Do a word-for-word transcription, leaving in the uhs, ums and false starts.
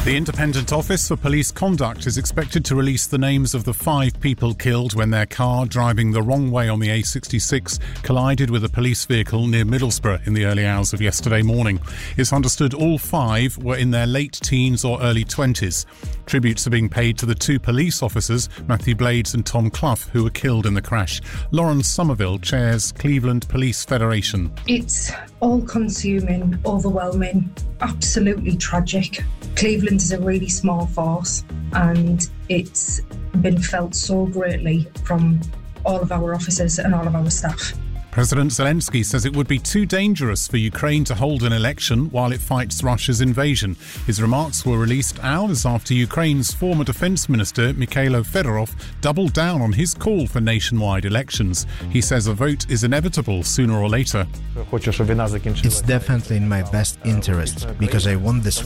The Independent Office for Police Conduct is expected to release the names of the five people killed when their car, driving the wrong way on the A sixty-six, collided with a police vehicle near Middlesbrough in the early hours of yesterday morning. It's understood all five were in their late teens or early twenties. Tributes are being paid to the two police officers, Matthew Blades and Tom Clough, who were killed in the crash. Lauren Somerville chairs Cleveland Police Federation. It's all-consuming, overwhelming, absolutely tragic. Cleveland is a really small force and it's been felt so greatly from all of our officers and all of our staff. President Zelensky says it would be too dangerous for Ukraine to hold an election while it fights Russia's invasion. His remarks were released hours after Ukraine's former defence minister, Mikhailo Fedorov, doubled down on his call for nationwide elections. He says a vote is inevitable sooner or later. It's definitely in my best interest because I want this